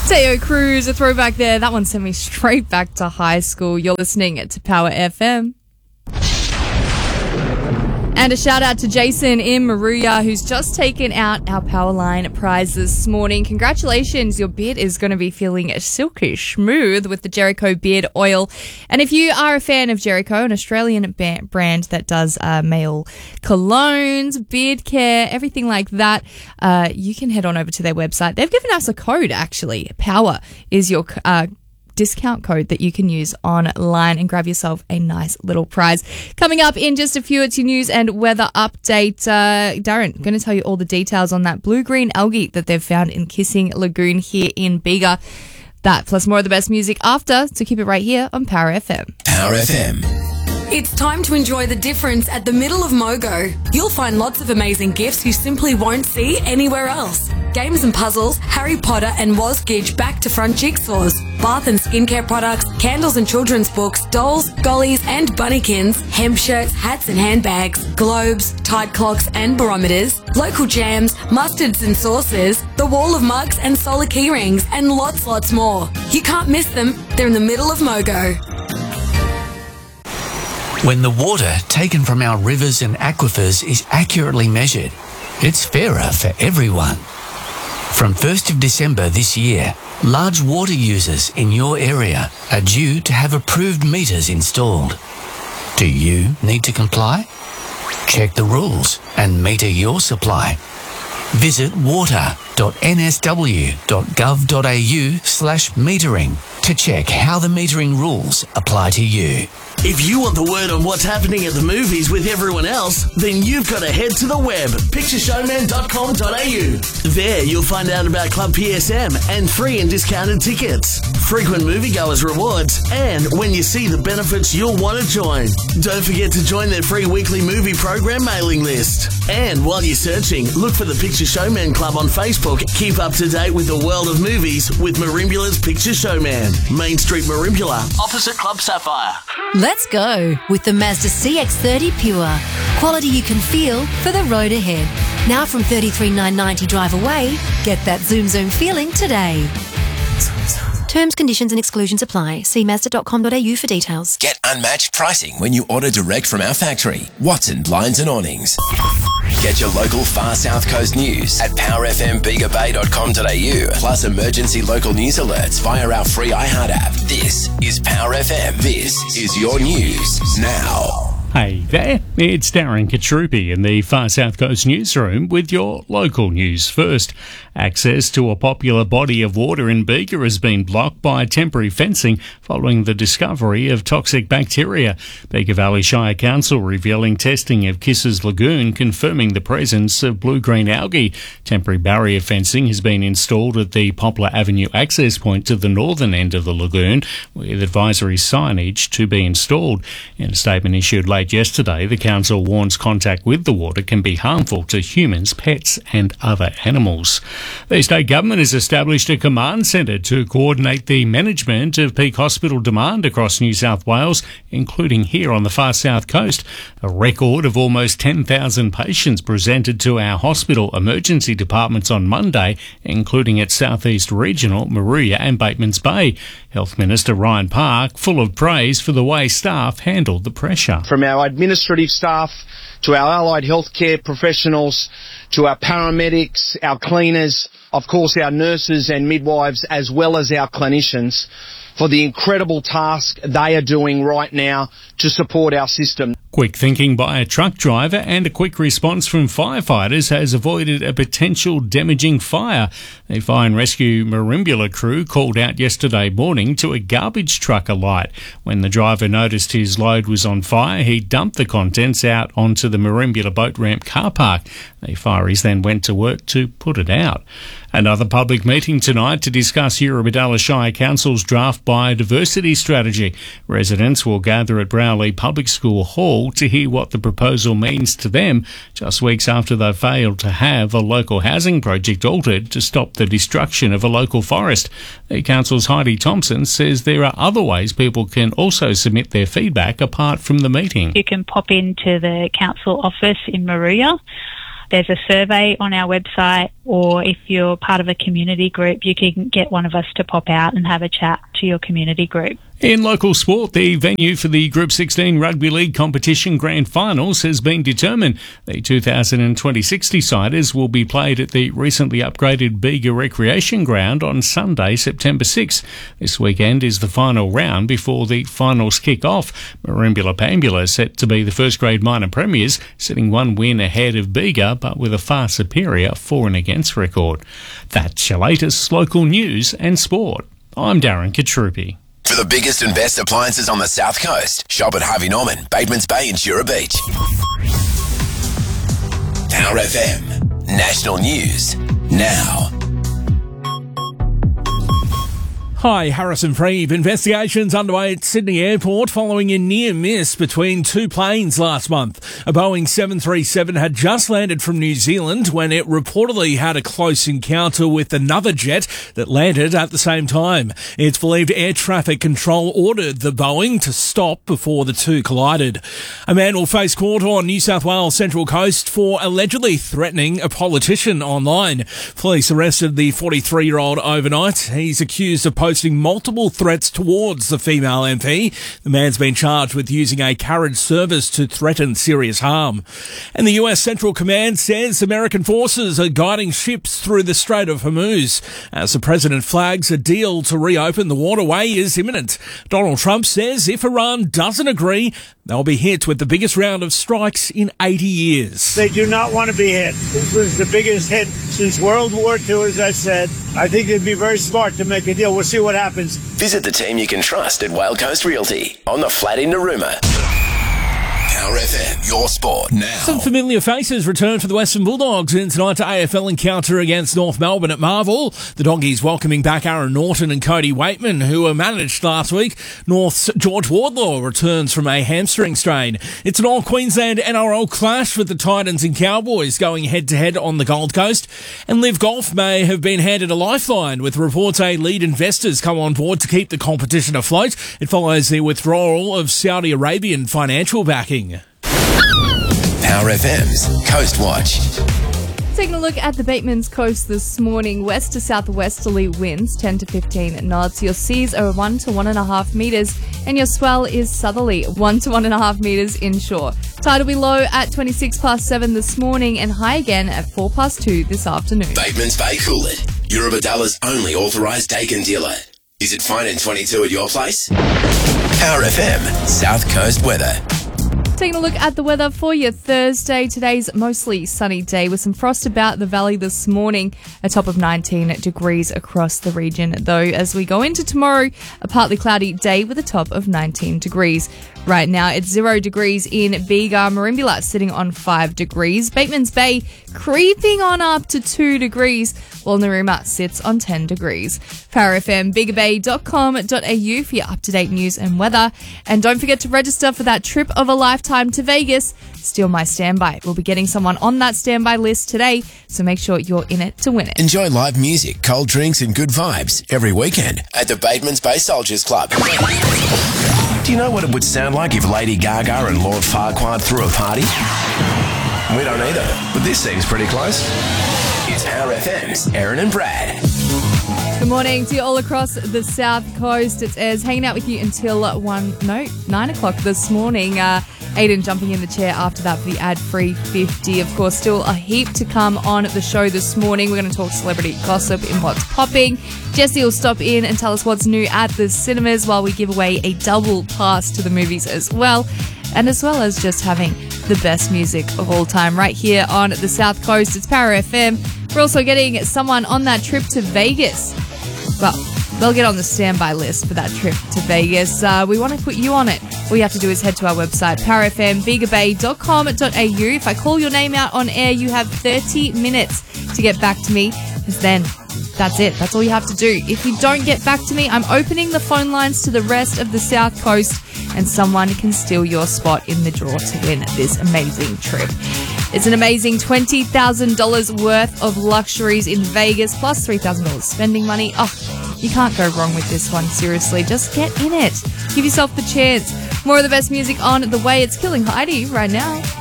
Teo Cruz, a throwback there. That one sent me straight back to high school. You're listening to Power FM. And a shout out to Jason in Maruya, who's just taken out our Powerline prize this morning. Congratulations, your beard is going to be feeling silky smooth with the Jericho Beard Oil. And if you are a fan of Jericho, an Australian brand that does male colognes, beard care, everything like that, you can head on over to their website. They've given us a code, actually. Power is your discount code that you can use online and grab yourself a nice little prize. Coming up in just a few, it's your news and weather update. Darren, going to tell you all the details on that blue-green algae that they've found in Kissing Lagoon here in Bega. That plus more of the best music after, so keep it right here on Power FM. Power FM. It's time to enjoy the difference at the middle of Mogo. You'll find lots of amazing gifts you simply won't see anywhere else. Games and puzzles, Harry Potter and Wozgidge back-to-front jigsaws, bath and skincare products, candles and children's books, dolls, gollies and bunnykins, hemp shirts, hats and handbags, globes, tide clocks and barometers, local jams, mustards and sauces, the wall of mugs and solar key rings, and lots more. You can't miss them. They're in the middle of Mogo. When the water taken from our rivers and aquifers is accurately measured, it's fairer for everyone. From 1st of December this year, large water users in your area are due to have approved meters installed. Do you need to comply? Check the rules and meter your supply. Visit water.nsw.gov.au/metering to check how the metering rules apply to you. If you want the word on what's happening at the movies with everyone else, then you've got to head to the web, pictureshowman.com.au. There you'll find out about Club PSM and free and discounted tickets, frequent moviegoers rewards, and when you see the benefits you'll want to join. Don't forget to join their free weekly movie program mailing list. And while you're searching, look for the Picture Showman Club on Facebook. Keep up to date with the world of movies with Marimbula's Picture Showman. Main Street Marimbula, opposite Club Sapphire. Let's go with the Mazda CX-30 Pure. Quality you can feel for the road ahead. Now from $33,990 drive away, get that zoom feeling today. Terms, conditions and exclusions apply. See Mazda.com.au for details. Get unmatched pricing when you order direct from our factory. Watson Blinds and Awnings. Get your local far south coast news at powerfmbigabay.com.au, plus emergency local news alerts via our free iHeart app. This is Power FM. This is your news now. Hey there, it's Darren Katrupi in the Far South Coast newsroom with your local news first. Access to a popular body of water in Bega has been blocked by temporary fencing following the discovery of toxic bacteria. Bega Valley Shire Council revealing testing of Kisses Lagoon confirming the presence of blue-green algae. Temporary barrier fencing has been installed at the Poplar Avenue access point to the northern end of the lagoon, with advisory signage to be installed. In a statement issued late yesterday, the council warns contact with the water can be harmful to humans, pets and other animals. The state government has established a command centre to coordinate the management of peak hospital demand across New South Wales, including here on the far south coast. A record of almost 10,000 patients presented to our hospital emergency departments on Monday, including at South East Regional, Maruya and Batemans Bay. Health Minister Ryan Park full of praise for the way staff handled the pressure. From our administrative staff to our allied healthcare professionals to our paramedics, our cleaners, of course our nurses and midwives, as well as our clinicians, for the incredible task they are doing right now to support our system. Quick thinking by a truck driver and a quick response from firefighters has avoided a potential damaging fire. The Fire and Rescue Marimbula crew called out yesterday morning to a garbage truck alight. When the driver noticed his load was on fire, he dumped the contents out onto the Marimbula boat ramp car park. The fireys then went to work to put it out. Another public meeting tonight to discuss Eurobodalla Shire Council's draft biodiversity strategy. Residents will gather at Browley Public School Hall to hear what the proposal means to them, just weeks after they failed to have a local housing project altered to stop the destruction of a local forest. The council's Heidi Thompson says there are other ways people can also submit their feedback apart from the meeting. You can pop into the council office in Maruya. There's a survey on our website, or if you're part of a community group, you can get one of us to pop out and have a chat to your community group. In local sport, the venue for the Group 16 Rugby League competition grand finals has been determined. The 2026 deciders will be played at the recently upgraded Bega Recreation Ground on Sunday, September 6. This weekend is the final round before the finals kick off. Merimbula Pambula set to be the first grade minor premiers, sitting one win ahead of Bega, but with a far superior for and against record. That's your latest local news and sport. I'm Darren Katrupi. For the biggest and best appliances on the South Coast, shop at Harvey Norman, Batemans Bay and Shura Beach. Power FM. National News. Now. Hi, Harrison Freeve. Investigations underway at Sydney Airport following a near miss between two planes last month. A Boeing 737 had just landed from New Zealand when it reportedly had a close encounter with another jet that landed at the same time. It's believed air traffic control ordered the Boeing to stop before the two collided. A man will face court on New South Wales Central Coast for allegedly threatening a politician online. Police arrested the 43-year-old overnight. He's accused of posting multiple threats towards the female MP. The man's been charged with using a carriage service to threaten serious harm. And the US Central Command says American forces are guiding ships through the Strait of Hormuz. As the president flags a deal to reopen the waterway is imminent. Donald Trump says if Iran doesn't agree, they'll be hit with the biggest round of strikes in 80 years. They do not want to be hit. This was the biggest hit since World War II, as I said. I think it'd be very smart to make a deal. We'll see what happens. Visit the team you can trust at Whale Coast Realty on the flat in Narooma. Power FM, your sport now. Some familiar faces return for the Western Bulldogs in tonight's AFL encounter against North Melbourne at Marvel. The Doggies welcoming back Aaron Norton and Cody Waitman, who were managed last week. North's George Wardlaw returns from a hamstring strain. It's an all-Queensland NRL clash with the Titans and Cowboys going head-to-head on the Gold Coast. And Liv Golf may have been handed a lifeline, with reports a lead investors come on board to keep the competition afloat. It follows the withdrawal of Saudi Arabian financial backing. Power FM's Coast Watch. Taking a look at the Batemans Coast this morning, west to southwesterly winds 10 to 15 knots. Your seas are 1 to 1.5 metres and your swell is southerly 1 to 1.5 metres inshore. Tide will be low at 26 past 7 this morning and high again at 4 past 2 this afternoon. Batemans Bay Coolid, Eurobadalla's only authorised Dakin dealer. Is it fine and 22 at your place? Power FM South Coast weather. Taking a look at the weather for your Thursday. Today's mostly sunny day with some frost about the valley this morning, a top of 19 degrees across the region. Though as we go into tomorrow, a partly cloudy day with a top of 19 degrees. Right now it's 0 degrees in Bega, Merimbula sitting on 5 degrees. Batemans Bay creeping on up to 2 degrees, while Narooma sits on 10 degrees. PowerFMBegaBay.com.au for your up-to-date news and weather. And don't forget to register for that trip of a lifetime to Vegas. Steal My Standby. We'll be getting someone on that standby list today, so make sure you're in it to win it. Enjoy live music, cold drinks and good vibes every weekend at the Batemans Bay Soldiers Club. Do you know what it would sound like if Lady Gaga and Lord Farquaad threw a party? We don't either, but this seems pretty close. It's Power FM's Aaron and Brad. Good morning to you all across the South Coast. It's Ez hanging out with you until 9 o'clock this morning. Aiden jumping in the chair after that for the ad-free 50. Of course, still a heap to come on the show this morning. We're going to talk celebrity gossip in What's Popping. Jesse will stop in and tell us what's new at the cinemas while we give away a double pass to the movies as well. And as well as just having the best music of all time right here on the South Coast. It's Power FM. We're also getting someone on that trip to Vegas. Well, they'll get on the standby list for that trip to Vegas. We want to put you on it. All you have to do is head to our website, powerfmbegabay.com.au. If I call your name out on air, you have 30 minutes to get back to me, because then that's it. That's all you have to do. If you don't get back to me, I'm opening the phone lines to the rest of the South Coast, and someone can steal your spot in the draw to win this amazing trip. It's an amazing $20,000 worth of luxuries in Vegas, plus $3,000 spending money. Oh, you can't go wrong with this one, seriously. Just get in it. Give yourself the chance. More of the best music on the way. It's Killing Heidi right now.